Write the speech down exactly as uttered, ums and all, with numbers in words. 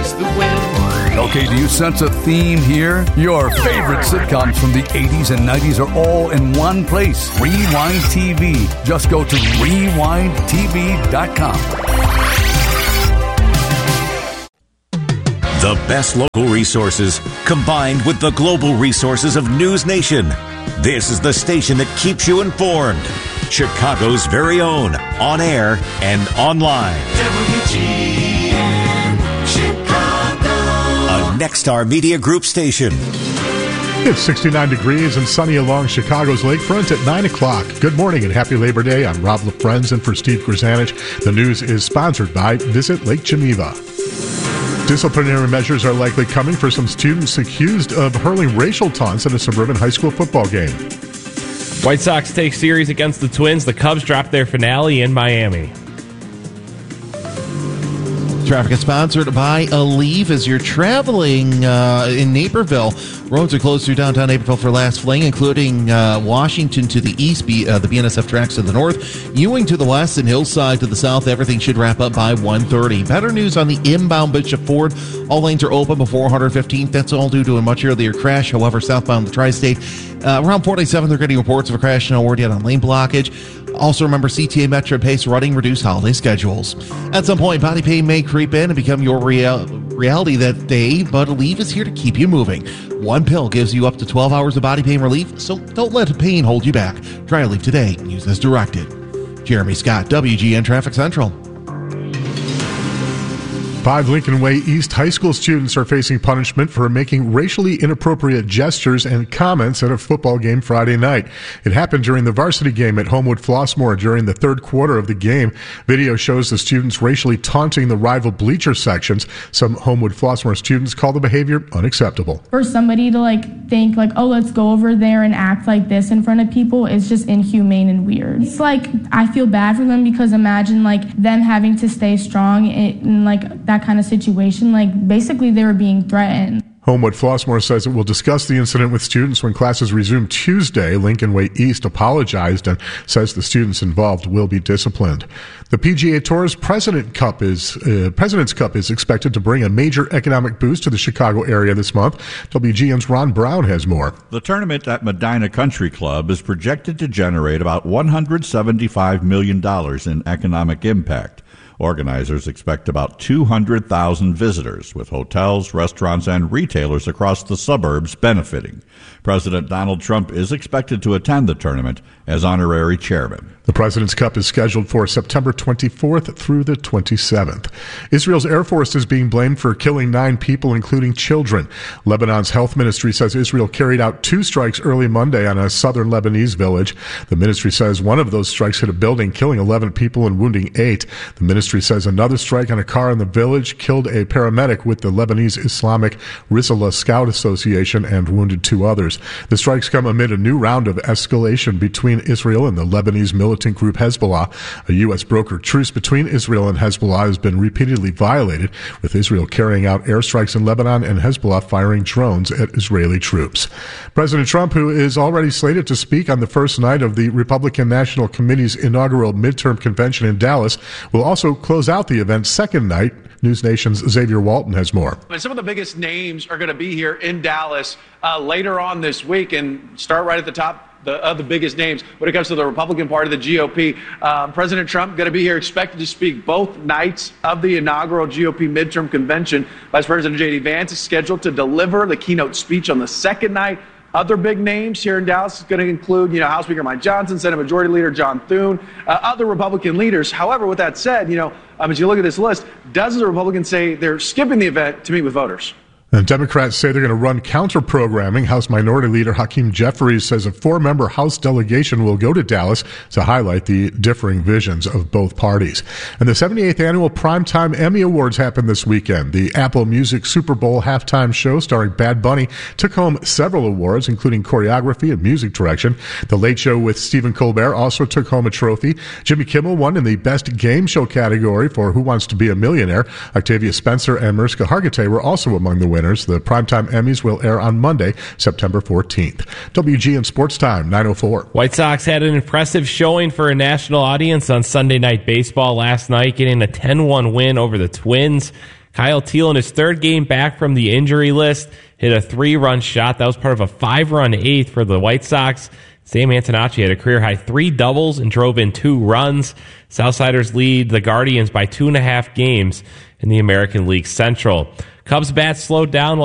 chase the wind. Okay, do you sense a theme here? Your favorite sitcoms from the eighties and nineties are all in one place. Rewind T V. Just go to rewind t v dot com. The best local resources combined with the global resources of News Nation. This is the station that keeps you informed. Chicago's very own, on air and online. W G N Chicago. A Nexstar Media Group station. It's sixty-nine degrees and sunny along Chicago's lakefront at nine o'clock. Good morning and happy Labor Day. I'm Rob LaFrenz and for Steve Grzanich. The news is sponsored by Visit Lake Geneva. Disciplinary measures are likely coming for some students accused of hurling racial taunts at a suburban high school football game. White Sox take series against the Twins. The Cubs drop their finale in Miami. Traffic is sponsored by Aleve. As you're traveling uh, in Naperville, roads are closed through downtown Naperville for last fling, including uh, Washington to the east, B, uh, the B N S F tracks to the north, Ewing to the west, and Hillside to the south. Everything should wrap up by one thirty. Better news on the inbound Bishop Ford. All lanes are open before one fifteenth. That's all due to a much earlier crash. However, southbound the Tri-State, uh, around forty-seven, they're getting reports of a crash. No word yet on lane blockage. Also, remember C T A Metro Pace running reduced holiday schedules. At some point, body pain may creep in and become your real, reality that day, but Aleve is here to keep you moving. One pill gives you up to twelve hours of body pain relief, so don't let pain hold you back. Try Aleve today. Use as directed. Jeremy Scott, W G N Traffic Central. Five Lincoln Way East high school students are facing punishment for making racially inappropriate gestures and comments at a football game Friday night. It happened during the varsity game at Homewood Flossmoor during the third quarter of the game. Video shows the students racially taunting the rival bleacher sections. Some Homewood Flossmoor students call the behavior unacceptable. For somebody to like think like, oh, let's go over there and act like this in front of people is just inhumane and weird. It's like, I feel bad for them because imagine like them having to stay strong in, in like that kind of situation. Like basically they were being threatened. Homewood Flossmoor says it will discuss the incident with students when classes resume Tuesday. Lincoln Way East apologized and says the students involved will be disciplined. The P G A Tour's President Cup is, uh, President's Cup is expected to bring a major economic boost to the Chicago area this month. W G N's Ron Brown has more. The tournament at Medina Country Club is projected to generate about one hundred seventy-five million dollars in economic impact. Organizers expect about two hundred thousand visitors, with hotels, restaurants, and retailers across the suburbs benefiting. President Donald Trump is expected to attend the tournament as honorary chairman. The President's Cup is scheduled for September twenty-fourth through the twenty-seventh. Israel's Air Force is being blamed for killing nine people, including children. Lebanon's health ministry says Israel carried out two strikes early Monday on a southern Lebanese village. The ministry says one of those strikes hit a building, killing eleven people and wounding eight. The ministry says another strike on a car in the village killed a paramedic with the Lebanese Islamic Risala Scout Association and wounded two others. The strikes come amid a new round of escalation between Israel and the Lebanese militant group Hezbollah. A U S brokered truce between Israel and Hezbollah has been repeatedly violated, with Israel carrying out airstrikes in Lebanon and Hezbollah firing drones at Israeli troops. President Trump, who is already slated to speak on the first night of the Republican National Committee's inaugural midterm convention in Dallas, will also close out the event's second night. News Nation's Xavier Walton has more. And some of the biggest names are going to be here in Dallas uh, later on this week, and start right at the top the, of the biggest names when it comes to the Republican Party, the G O P. Um, President Trump going to be here, expected to speak both nights of the inaugural G O P midterm convention. Vice President J D Vance is scheduled to deliver the keynote speech on the second night. Other big names here in Dallas is going to include, you know, House Speaker Mike Johnson, Senate Majority Leader John Thune, uh, other Republican leaders. However, with that said, you know, um, as you look at this list, dozens of Republicans say they're skipping the event to meet with voters. And Democrats say they're going to run counter-programming. House Minority Leader Hakeem Jeffries says a four-member House delegation will go to Dallas to highlight the differing visions of both parties. And the seventy-eighth Annual Primetime Emmy Awards happened this weekend. The Apple Music Super Bowl halftime show starring Bad Bunny took home several awards, including choreography and music direction. The Late Show with Stephen Colbert also took home a trophy. Jimmy Kimmel won in the Best Game Show category for Who Wants to Be a Millionaire. Octavia Spencer and Mariska Hargitay were also among the winners. The Primetime Emmys will air on Monday, September fourteenth. W G N Sports Time, nine oh four. White Sox had an impressive showing for a national audience on Sunday Night Baseball last night, getting a ten one win over the Twins. Kyle Teel, in his third game back from the injury list, hit a three-run shot. That was part of a five-run eighth for the White Sox. Sam Antonacci had a career-high three doubles and drove in two runs. Southsiders lead the Guardians by two and a half games in the American League Central. Cubs bats slowed down while